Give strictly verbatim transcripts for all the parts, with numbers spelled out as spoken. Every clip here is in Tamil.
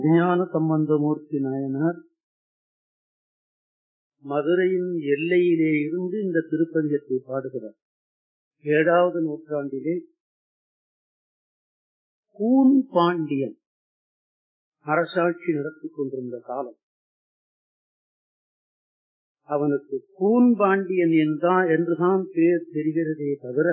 ஞான சம்பந்தமூர்த்தி நாயனார் மதுரையின் எல்லையிலே இருந்து இந்த திருப்பதிகத்தை பாடுகிறார். ஏழாவது நூற்றாண்டிலே கூன் பாண்டியன் அரசாட்சி நடத்திக் கொண்டிருந்த காலம். அவனுக்கு கூன் பாண்டியன் என்றுதான் பெயர் தெரிகிறதே தவிர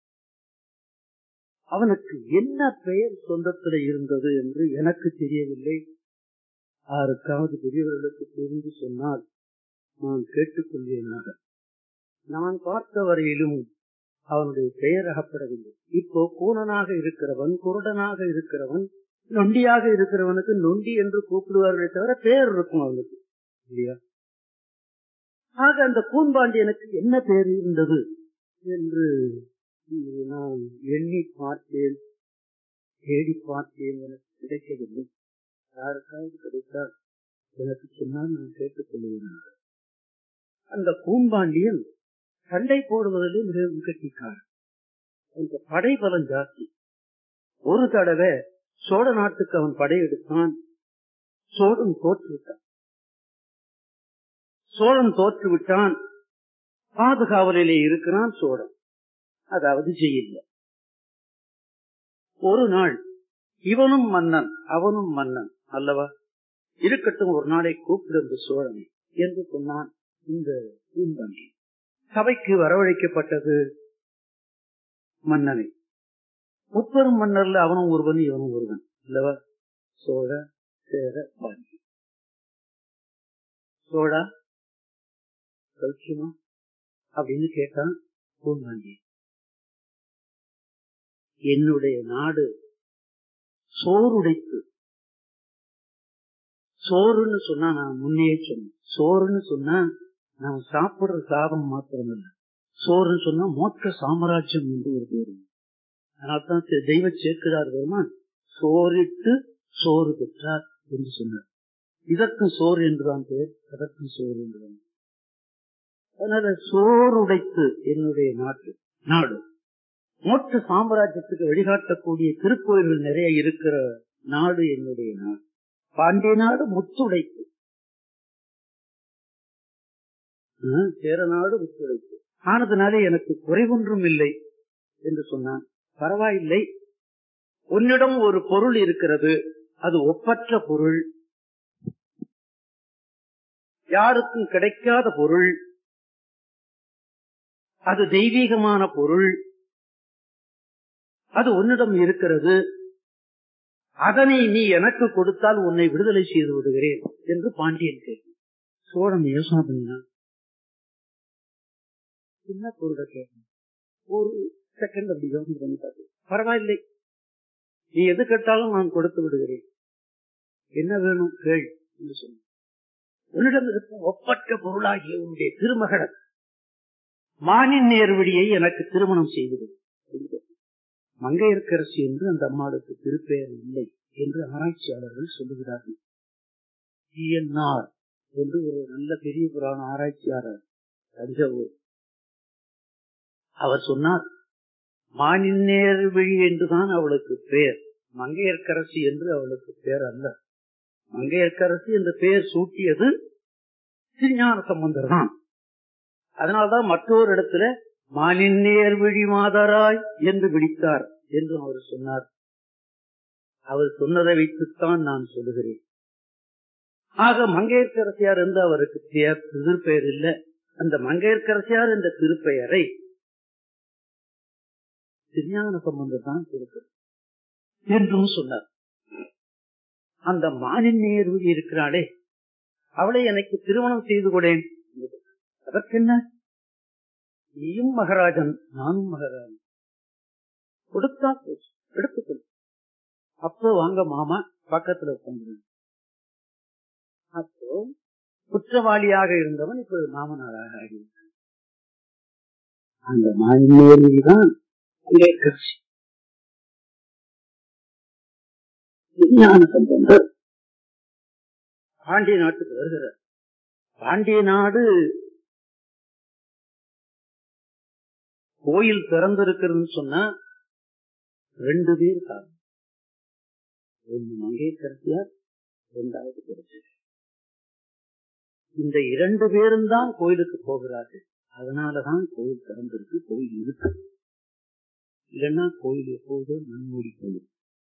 அவனுக்கு என்ன பெயர் சொந்தத்தில் இருந்தது என்று எனக்கு தெரியவில்லை. யாருக்காவது பெரியவர்களுக்கு தெரிந்து சொன்னால் நான் கேட்டுக்கொள்வேனாக. நான் பார்த்த வரையிலும் அவனுடைய பெயர் அகப்படவில்லை. இப்போ கூனனாக இருக்கிறவன், குருடனாக இருக்கிறவன், நொண்டியாக இருக்கிறவனுக்கு நொண்டி என்று கூப்பிடுவார்களே தவிர பெயர் இருக்கும் அவனுக்கு இல்லையா? ஆக அந்த கூன்பாண்டியனுக்கு என்ன பெயர் இருந்தது என்று நான் எண்ணி பார்த்தேன், தேடி பார்த்தேன். எனக்கு கிடைக்கவில்லை. யாருக்காவது கிடைத்தால் எனக்கு சொன்னால் நான் கேட்டுக் கொள்வேன். அந்த கூன்பாண்டியன் சண்டை போடுவதிலே மிகவும் கட்டிக்காரன். அந்த படை பலம் ஜாஸ்தி. ஒரு தடவை சோழ நாட்டுக்கு அவன் படையெடுத்தான். சோழன் தோற்றுவிட்டான். சோழன் தோற்றுவிட்டான். பாதுகாவலிலே இருக்கிறான் சோழன், அதாவது ஜெயில்ல. ஒரு நாள் இவனும் மன்னன் அவனும் மன்னன் அல்லவா, இருக்கட்டும் ஒரு நாளை கூப்பிடு சோழனை என்று சொன்னான். இந்த கூன்பாண்டியன் சபைக்கு வரவழைக்கப்பட்டது மன்னனை. முப்பெரும் மன்னர்ல அவனும் ஒருவன் இவனும் ஒருவன் அல்லவா, சோழ சேர பாண்டி. சோழா சௌக்கியமா அப்படின்னு கேட்டான் கூன்பாண்டியன். என்னுடைய நாடு சோறுடைத்து, சோறுன்னு சொன்னா நான் முன்னே சொன்னேன், சோறுன்னு சொன்னா நான் சாப்பிடுற சாதம் மாத்திரம் இல்லை, சோறுன்னு சொன்னா மோட்ச சாம்ராஜ்யம் என்று ஒரு பேரு. அதனால்தான் தெய்வ சேர்க்கிறார் பெருமான் சோறிட்டு சோறு பெற்றார் என்று சொன்னார். இதற்கும் சோறு என்றுதான் பேர், அதற்கும் சோறு என்றுதான். அதனால சோறுடைத்து என்னுடைய நாட்டு நாடு மோட்ச சாம்ராஜ்யத்துக்கு வழிகாட்டக்கூடிய திருக்கோயில்கள் நிறைய இருக்கிற நாடு என்னுடைய நாடு. பாண்டிய நாடு முத்துடைத்து, சேர நாடு முத்துடைத்து ஆனதுனாலே எனக்கு குறைவொன்றும் இல்லை என்று சொன்னான். பரவாயில்லை, உன்னிடம் ஒரு பொருள் இருக்கிறது, அது ஒப்பற்ற பொருள், யாருக்கும் கிடைக்காத பொருள், அது தெய்வீகமான பொருள், அது உன்னிடம் இருக்கிறது, அதனை நீ எனக்கு கொடுத்தால் உன்னை விடுதலை செய்து விடுகிறேன் என்று பாண்டியன் கேட்டான். சோழன் யோசனை பண்ணினான். என்ன பொருளை கேட்டான்? ஒரு செகண்ட் அப்படி யோசனை பண்ணிட்டாரு. பரவாயில்லை, நீ எது கேட்டாலும் நான் கொடுத்து விடுகிறேன், என்ன வேணும் கேள் என்று சொன்ன. உன்னிடம் இருக்கும் ஒப்பற்ற பொருளாகிய உன்னுடைய திருமகள் மானின் நேர்வழியை எனக்கு திருமணம் செய்வது. மங்கையர்க்கரசி என்று அந்த அம்மாளுக்கு திருப்பெயர் இல்லை என்று ஆராய்ச்சியாளர்கள் சொல்லுகிறார்கள். என்று ஒரு நல்ல பெரிய புராண ஆராய்ச்சியாளர் தஞ்சாவூர், அவர் சொன்னார், மானின் நேர்வழி என்றுதான் அவளுக்கு பெயர், மங்கையர்க்கரசி என்று அவளுக்கு பெயர் அல்ல. மங்கையர்க்கரசி என்ற பெயர் சூட்டியது திருஞான சம்பந்தர் தான். அதனால்தான் மற்றொரு இடத்துல மானின் நேர்வழி மாதராய் என்று விழித்தார் என்று அவர் சொன்னார். அவர் சொன்னதை வைத்துத்தான் நான் சொல்லுகிறேன். ஆக மங்கையர்க்கரசியார் என்று அவருக்கு திருப்பெயர் இல்லை. அந்த மங்கையர்க்கரசியார் என்ற திருப்பெயரை திருஞான சம்பந்தர் தான் கொடுக்கிறார் என்றும் சொன்னார். அந்த மானின் நேர்வழி இருக்கிறாளே, அவளை எனக்கு திருமணம் செய்து கொடேன். அதற்கென்ன, நீயும் மகாராஜன் நானும் மகாராஜன், கொடுத்தா எடுத்துக்கொள். அப்போ வாங்க மாமா பக்கத்துல உட்கார்ந்து. அப்போ குற்றவாளியாக இருந்தவன் இப்போது மாமனாராக ஆகிவிட்டான். அந்த மாநிலதான் விஞ்ஞான சம்பந்தர் பாண்டிய நாட்டுக்கு வருகிறார். பாண்டிய நாடு கோயில் திறந்திருக்கிறதுன்னு சொன்னா ரெண்டு பேர் காரணம். ஒன்னு மங்கையர்க்கரசியார், இரண்டாவது குலச்சிறை. இந்த இரண்டு பேரும் தான் கோயிலுக்கு போகிறார்கள். அதனாலதான் கோயில் திறந்திருக்கு, கோயில் இருக்கு. இல்லைன்னா கோயில் எப்போதும் மண்மூடி கோயில்.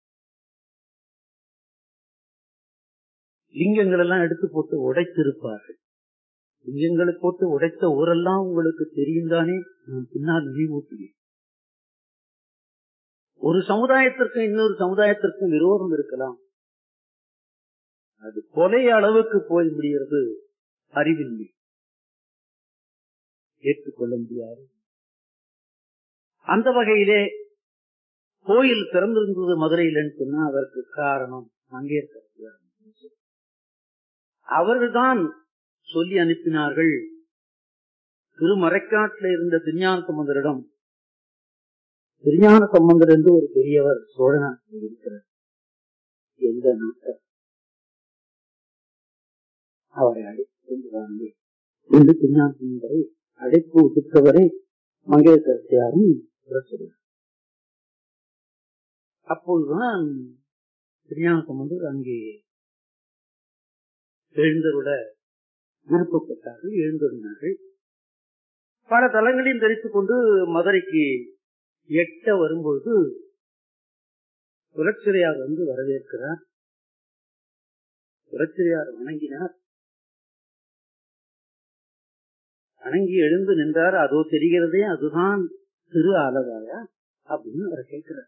லிங்கங்கள் எல்லாம் எடுத்து போட்டு உடைத்திருப்பார்கள். லிங்கங்களை போட்டு உடைத்த ஊரெல்லாம் உங்களுக்கு தெரியும் தானே, நான் பின்னால் நினைவூட்டுவேன். ஒரு சமுதாயத்திற்கும் இன்னொரு சமுதாயத்திற்கும் விரோதம் இருக்கலாம். அது கொலை அளவுக்கு போய் முடிகிறது அறிவில்லை, ஏற்றுக்கொள்ள முடியாது. அந்த வகையிலே கோயில் திறந்திருந்தது மதுரையிலன்னு சொன்னா அதற்கு காரணம் மங்கையர்க்கரசியார். அவர்கள்தான் சொல்லி அனுப்பினார்கள். திருமறைக்காட்டில் இருந்த திருஞான சம்பந்தரிடம், திருஞான சம்பந்தர் என்று ஒரு பெரியவர் சோழ நாட்டில் இருக்கிறார், எந்த நாட்டர், அவரை அழைத்து என்று திருஞான சம்பந்தரை அழைப்பு விட்டவரை மங்கையர்க்கரசியாரும் சொல்கிறார். அப்போதுதான் திருஞான சம்பந்தர் அங்கே எழுந்தருட விருப்பப்பட்டார்கள், எழுந்தருளினார்கள். பல தலங்களையும் தரித்துக் கொண்டு மதுரைக்கு எட்ட வரும்பொழுது குலச்சிறையார் வந்து வரவேற்கிறார். குலச்சிறையார் வணங்கினார். வணங்கி எழுந்து நின்றார். அதோ தெரிகிறதே, அதுதான் திரு ஆலவாயா அப்படின்னு அவரை கேட்கிறார்.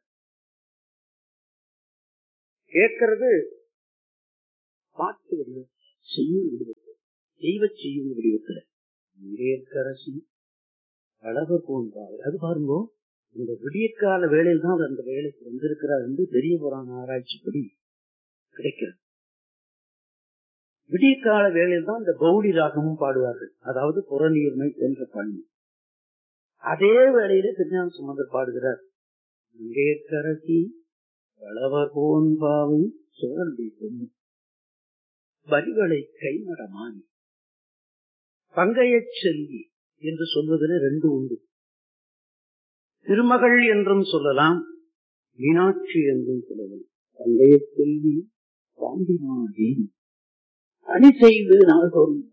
கேட்கிறது பாட்டு வடிவம், செய்யும் வடிவத்தில், தெய்வ செய்யும் வடிவத்தில். மங்கையர்க்கரசி அழகர் போன்றார். அது பாருங்க, இந்த விடியற்கால வேளையில் தான் அந்த வேலைக்கு வந்திருக்கிறார் என்று பெரிய புராண ஆராய்ச்சிப்படி கிடைக்கிறது. விடியற்கால வேளையில் தான் இந்த கௌடி ராகமும் பாடுவார்கள், அதாவது புறநீர்மை என்ற பண்ணி. அதே வேளையிலே திருஞான சம்பந்தர் பாடுகிறார், மங்கையர்க்கரசி வளவர் போன்பாவை சோழந்தை பொண்ணு வரிகளை கைமடமானி பங்கைய செல்வி என்று சொல்வதில் ரெண்டு உண்டு. திருமகள் என்றும் சொல்லலாம், மீனாட்சி என்றும் சொல்லலாம். பங்கைய செல்வி பாண்டிமாடி அணி செய்து நாள்தோறும்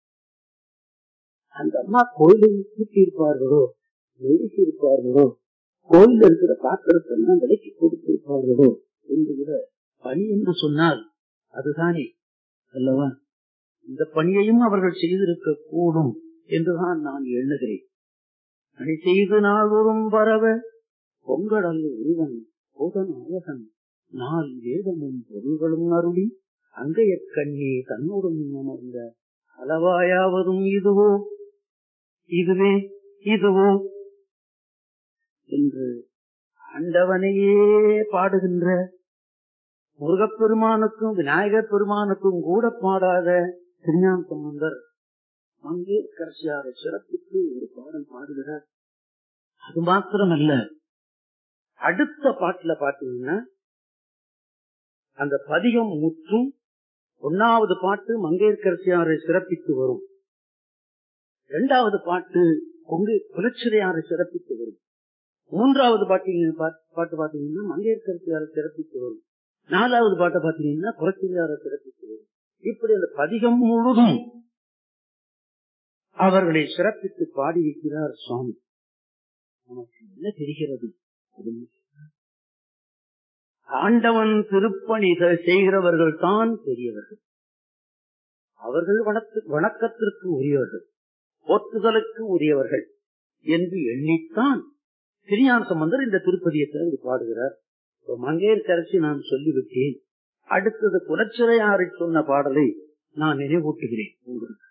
அந்த அம்மா கோயிலை கூட்டியிருப்பார்களோ, எழுதியிருப்பார்களோ, கோயில் இருக்கிற பாத்திரத்தெல்லாம் விலைக்கு கொடுத்திருப்பார்களோ என்று கூட பணி என்று சொன்னால் அதுதானே அல்லவா? இந்த பணியையும் அவர்கள் செய்திருக்க கூடும் என்றுதான் நான் எண்ணுகிறேன். பணி செய்து நாள்தோறும் பரவ பொங்கடல் ஒருவன் போதன் அழகன் நாள் வேதமும் பொருள்களும் அருளி அங்கைய கண்ணே தன்னோடும் அமர்ந்த அளவாயாவதும் இதுவோ இதுவே இதுவோ என்று ஆண்டவனையே பாடுகின்ற, முருகப்பெருமானுக்கும் விநாயகர் பெருமானுக்கும் கூட பாடாத திருஞான சம்பந்தர் மங்கையர்க்கரசியாரை சிறப்பித்து ஒரு பாடல் பாடுகிறார். அது மாத்திரமல்ல, அடுத்த பாட்டுல பாத்தீங்கன்னா அந்த பதிகம் முற்றும் ஒன்னாவது பாட்டு மங்கையர்க்கரசியாரை சிறப்பித்து வரும், இரண்டாவது பாட்டு குலச்சிறையாரை சிறப்பித்து வரும், மூன்றாவது பாட்டு பாட்டு பாத்தீங்கன்னா மங்கையர்க்கரசியாரை சிறப்பித்து வரும், நாலாவது பாட்டை பாத்தீங்கன்னா குலச்சிறையாரை சிறப்பித்து வரும். இப்படி அந்த பதிகம் முழுதும் அவர்களை சிறப்பித்து பாடி வைக்கிறார் சுவாமி. நமக்கு என்ன தெரிகிறது? ஆண்டவன் திருப்பணி செய்கிறவர்கள் தான் பெரியவர்கள், அவர்கள் வணக்கத்திற்கு உரியவர்கள், போற்றுதலுக்கு உரியவர்கள் என்று எண்ணித்தான் திருஞான சம்பந்தர் இந்த திருப்பதியத்தை பாடுகிறார். மங்கையர்க்கரசி நான் சொல்லிவிட்டேன். அடுத்தது குலச்சிறையாரை சொன்ன பாடலை நான் நினைவூட்டுகிறேன் உங்களுக்கு.